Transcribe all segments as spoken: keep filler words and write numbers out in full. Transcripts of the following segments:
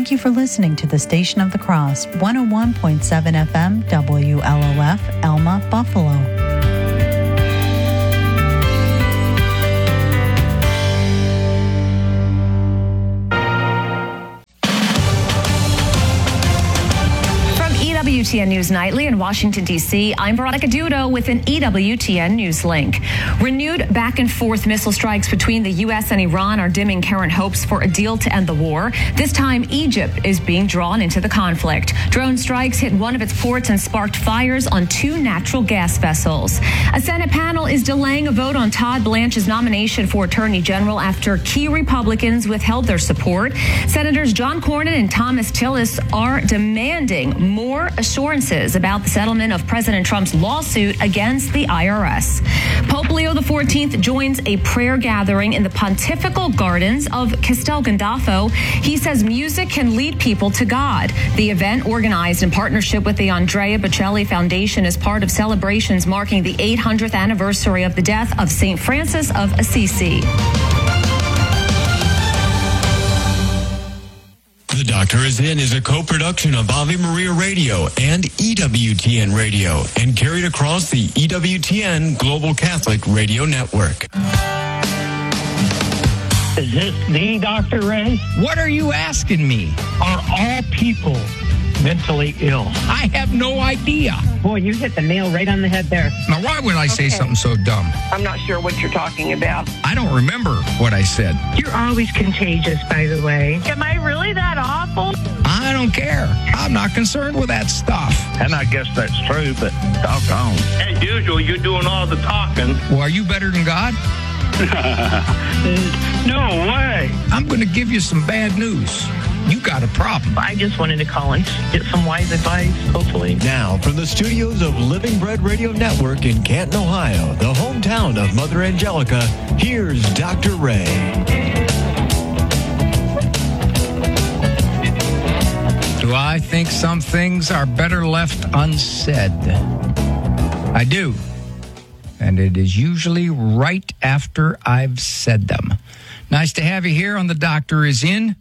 Thank you for listening to the Station of the Cross, one oh one point seven F M, W L O F, Elma, Buffalo. E W T N News Nightly in Washington, D C, I'm Veronica Dudo with an E W T N News link. Renewed back and forth missile strikes between the U S and Iran are dimming current hopes for a deal to end the war. This time, Egypt is being drawn into the conflict. Drone strikes hit one of its ports and sparked fires on two natural gas vessels. A Senate panel is delaying a vote on Todd Blanche's nomination for Attorney General after key Republicans withheld their support. Senators John Cornyn and Thomas Tillis are demanding more assurances about the settlement of President Trump's lawsuit against the I R S. Pope Leo the fourteenth joins a prayer gathering in the Pontifical Gardens of Castel Gandolfo. He says music can lead people to God. The event, organized in partnership with the Andrea Bocelli Foundation, is part of celebrations marking the eight hundredth anniversary of the death of Saint Francis of Assisi. The Doctor Is In is a co-production of Ave Maria Radio and E W T N Radio and carried across the E W T N Global Catholic Radio Network. Is this the Doctor Ray? What are you asking me? Are all people mentally ill? I have no idea. Boy, you hit the nail right on the head there. Now, why would I say Okay. something so dumb? I'm not sure what you're talking about. I don't remember what I said. You're always contagious, by the way. Am I really that awful? I don't care. I'm not concerned with that stuff. And I guess that's true, but doggone. As usual, you're doing all the talking. Well, are you better than God? No way. I'm going to give you some bad news. You got a problem. I just wanted to call and get some wise advice, hopefully. Now, from the studios of Living Bread Radio Network in Canton, Ohio, the hometown of Mother Angelica, here's Doctor Ray. Do I think some things are better left unsaid? I do. And it is usually right after I've said them. Nice to have you here on The Doctor Is In.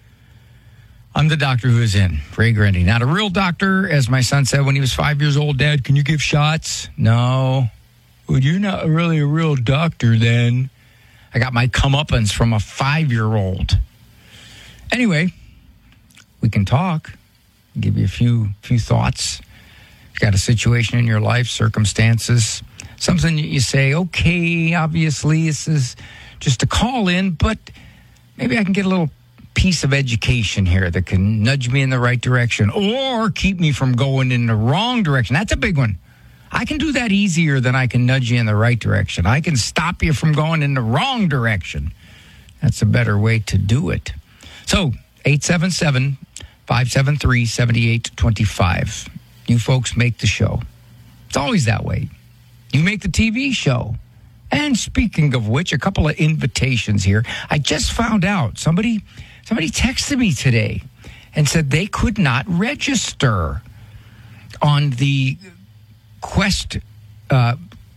I'm the doctor who is in, Ray Grundy. Not a real doctor, as my son said when he was five years old. Dad, can you give shots? No. Well, you're not really a real doctor then. I got my comeuppance from a five-year-old. Anyway, we can talk. Give you a few few thoughts. You've got a situation in your life, circumstances, something that you say, okay, obviously this is just a call in, but maybe I can get a little piece of education here that can nudge me in the right direction or keep me from going in the wrong direction. That's a big one. I can do that easier than I can nudge you in the right direction. I can stop you from going in the wrong direction. That's a better way to do it. So, eight seven seven, five seven three, seven eight two five. You folks make the show. It's always that way. You make the T V show. And speaking of which, a couple of invitations here. I just found out somebody somebody texted me today and said they could not register on the Quest uh,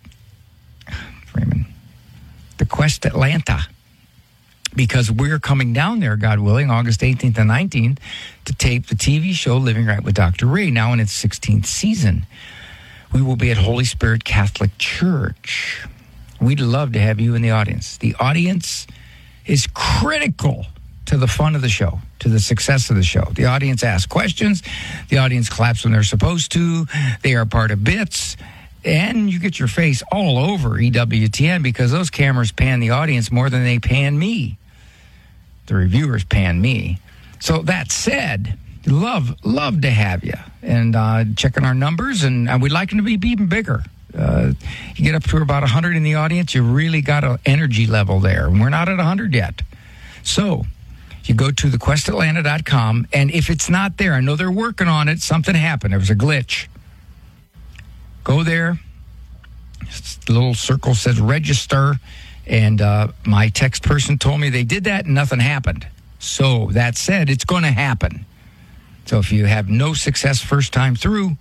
Raymond, the Quest Atlanta, because we're coming down there, God willing, August eighteenth and nineteenth to tape the T V show Living Right with Doctor Ray, now in its sixteenth season. We will be at Holy Spirit Catholic Church. We'd love to have you in the audience. The audience is critical to the fun of the show, to the success of the show. The audience asks questions. The audience claps when they're supposed to. They are part of bits. And you get your face all over E W T N because those cameras pan the audience more than they pan me. The reviewers pan me. So that said, love, love to have you. And uh, checking our numbers, and uh, we'd like them to be even bigger. Uh, you get up to about one hundred in the audience, you really got an energy level there. And we're not at one hundred yet. So you go to the quest atlanta dot com, and if it's not there, I know they're working on it. Something happened. There was a glitch. Go there. The little circle says register, and uh, my text person told me they did that and nothing happened. So that said, it's going to happen. So if you have no success first time through,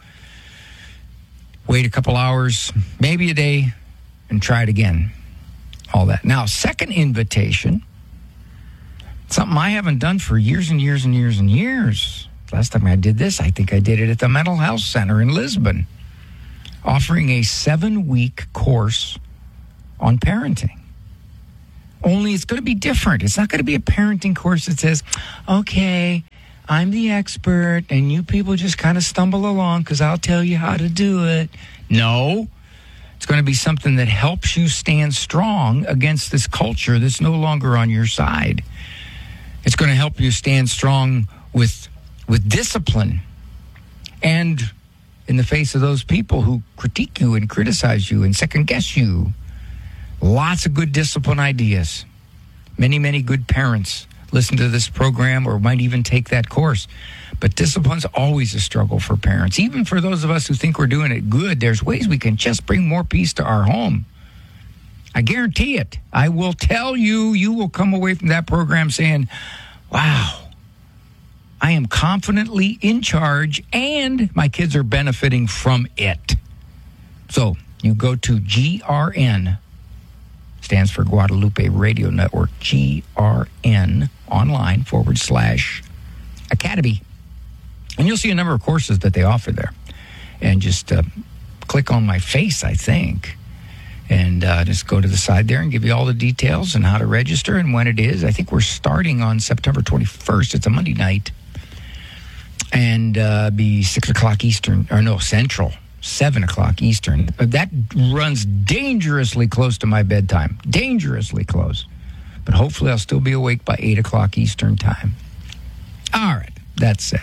wait a couple hours, maybe a day, and try it again. All that. Now, second invitation, Something I haven't done for years and years and years and years. Last time I did this, I think I did it at the Mental Health Center in Lisbon, offering a seven-week course on parenting. Only it's going to be different. It's not going to be a parenting course that says, okay, I'm the expert, and you people just kind of stumble along because I'll tell you how to do it. No. It's going to be something that helps you stand strong against this culture that's no longer on your side. It's going to help you stand strong with, with discipline and in the face of those people who critique you and criticize you and second-guess you. Lots of good discipline ideas. Many, many good parents listen to this program or might even take that course. But discipline's always a struggle for parents. Even for those of us who think we're doing it good, there's ways we can just bring more peace to our home. I guarantee it. I will tell you, you will come away from that program saying, wow, I am confidently in charge and my kids are benefiting from it. So you go to G R N, stands for Guadalupe Radio Network, G R N, online forward slash academy. And you'll see a number of courses that they offer there. And just uh, click on my face, I think, and uh, just go to the side there and give you all the details and how to register and when it is. I think we're starting on September twenty-first. It's a Monday night. And uh, be six o'clock Eastern, or no, Central. seven o'clock Eastern. That runs dangerously close to my bedtime. Dangerously close. But hopefully I'll still be awake by eight o'clock Eastern time. All right, that said.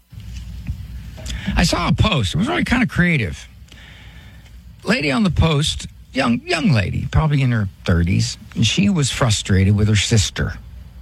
I saw a post. It was really kind of creative. Lady on the post, young young lady, probably in her thirties, and she was frustrated with her sister.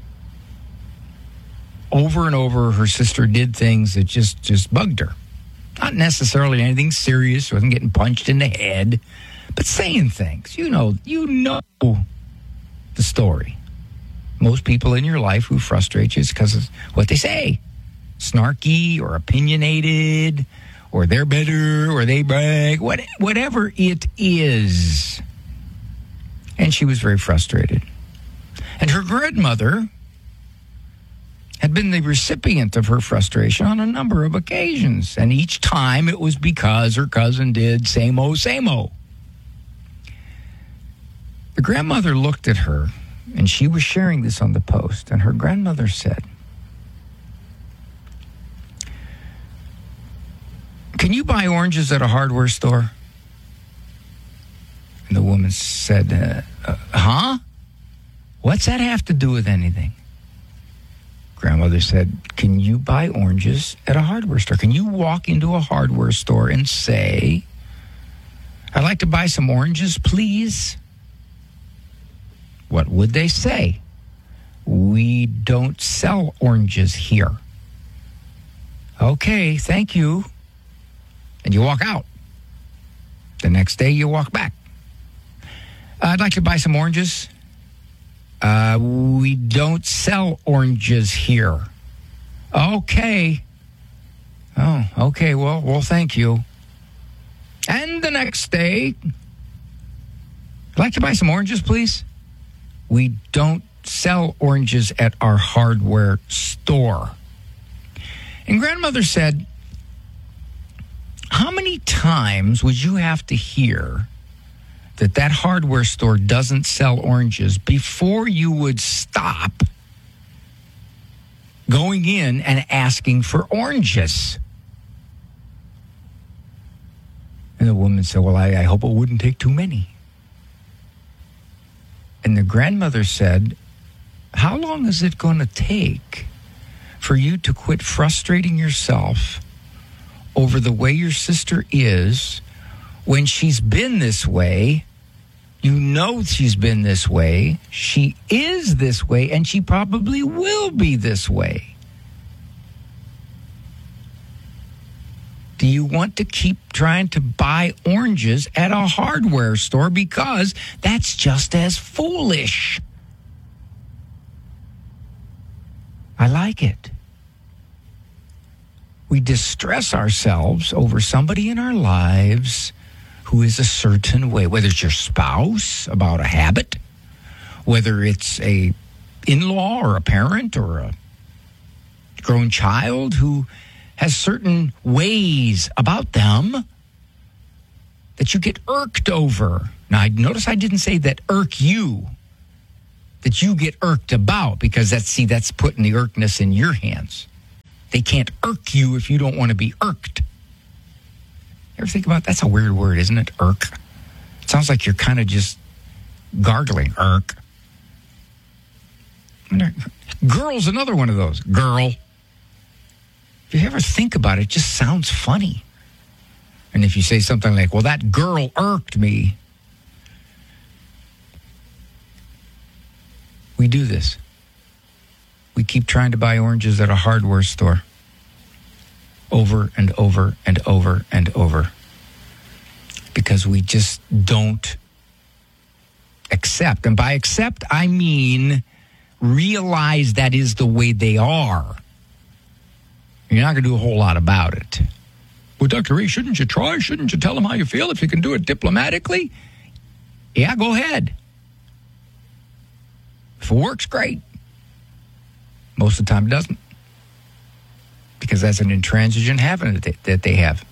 Over and over, her sister did things that just, just bugged her. Not necessarily anything serious. She wasn't getting punched in the head, but saying things. You know, you know the story. Most people in your life who frustrate you is because of what they say. Snarky or opinionated, or they're better, or they brag, what, whatever it is. And she was very frustrated. And her grandmother had been the recipient of her frustration on a number of occasions. And each time it was because her cousin did same-o, same-o. The grandmother looked at her, and she was sharing this on the post, and her grandmother said, "Can you buy oranges at a hardware store?" And the woman said, uh, uh, huh? What's that have to do with anything? Grandmother said, can you buy oranges at a hardware store? Can you walk into a hardware store and say, I'd like to buy some oranges, please? What would they say? We don't sell oranges here. Okay, thank you. And you walk out. The next day you walk back. I'd like to buy some oranges. Uh, we don't sell oranges here. Okay. Oh, okay. Well, well, thank you. And the next day, I'd like to buy some oranges, please. We don't sell oranges at our hardware store. And grandmother said, how many times would you have to hear that that hardware store doesn't sell oranges before you would stop going in and asking for oranges? And the woman said, well, I, I hope it wouldn't take too many. And the grandmother said, how long is it going to take for you to quit frustrating yourself over the way your sister is when she's been this way? You know she's been this way. She is this way, and she probably will be this way. Do you want to keep trying to buy oranges at a hardware store? Because that's just as foolish. I like it. We distress ourselves over somebody in our lives who is a certain way, whether it's your spouse about a habit, whether it's a in-law or a parent or a grown child who has certain ways about them that you get irked over. Now, I notice I didn't say that irk you, that you get irked about, because that's, see, that's putting the irkness in your hands. They can't irk you if you don't want to be irked. Ever think about, that's a weird word, isn't it? Irk. It sounds like you're kind of just gargling. Irk. Girl's another one of those. Girl. If you ever think about it, it just sounds funny. And if you say something like, well, that girl irked me. We do this. We keep trying to buy oranges at a hardware store. Over and over and over and over. Because we just don't accept. And by accept, I mean realize that is the way they are. You're not going to do a whole lot about it. Well, Doctor Ray, shouldn't you try? Shouldn't you tell them how you feel if you can do it diplomatically? Yeah, go ahead. If it works, great. Most of the time it doesn't. Because that's an intransigent habit that they, that they have.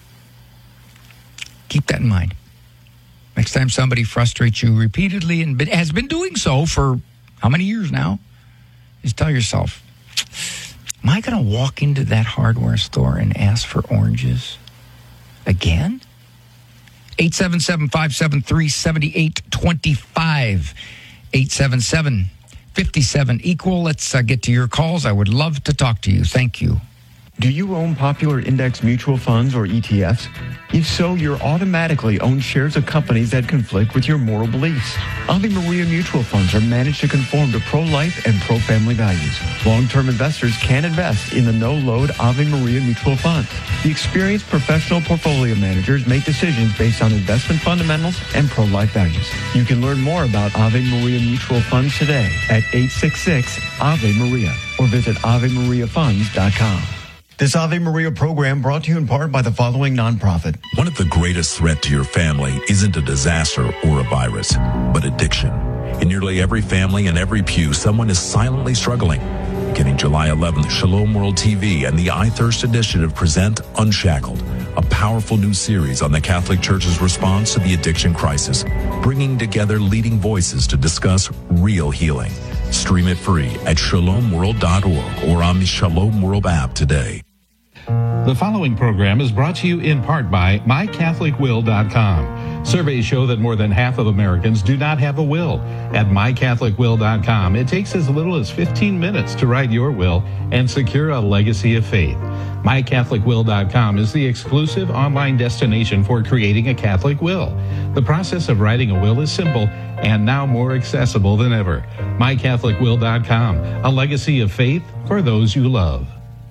Keep that in mind. Next time somebody frustrates you repeatedly and has been doing so for how many years now, just tell yourself, am I going to walk into that hardware store and ask for oranges again? eight seven seven, five seven three, seven eight two five. eight seven seven, five seven, equal. Let's uh, get to your calls. I would love to talk to you. Thank you. Do you own popular index mutual funds or E T Fs? If so, you're automatically own shares of companies that conflict with your moral beliefs. Ave Maria mutual funds are managed to conform to pro-life and pro-family values. Long-term investors can invest in the no-load Ave Maria mutual funds. The experienced professional portfolio managers make decisions based on investment fundamentals and pro-life values. You can learn more about Ave Maria mutual funds today at eight six six, A V E Maria or visit ave maria funds dot com. This Ave Maria program brought to you in part by the following nonprofit. One of the greatest threats to your family isn't a disaster or a virus, but addiction. In nearly every family and every pew, someone is silently struggling. Beginning July eleventh, Shalom World T V and the I Thirst Initiative present Unshackled, a powerful new series on the Catholic Church's response to the addiction crisis, bringing together leading voices to discuss real healing. Stream it free at shalom world dot org or on the Shalom World app today. The following program is brought to you in part by my catholic will dot com. Surveys show that more than half of Americans do not have a will. At my catholic will dot com, it takes as little as fifteen minutes to write your will and secure a legacy of faith. my catholic will dot com is the exclusive online destination for creating a Catholic will. The process of writing a will is simple and now more accessible than ever. my catholic will dot com, a legacy of faith for those you love.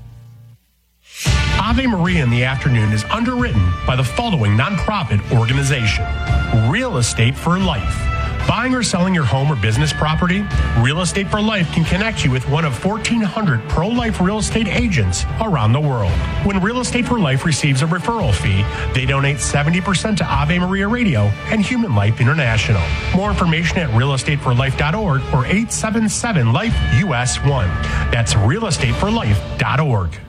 Ave Maria in the Afternoon is underwritten by the following nonprofit organization: Real Estate for Life. Buying or selling your home or business property? Real Estate for Life can connect you with one of fourteen hundred pro-life real estate agents around the world. When Real Estate for Life receives a referral fee, they donate seventy percent to Ave Maria Radio and Human Life International. More information at real estate for life dot org or eight seven seven, life U S one. That's real estate for life dot org.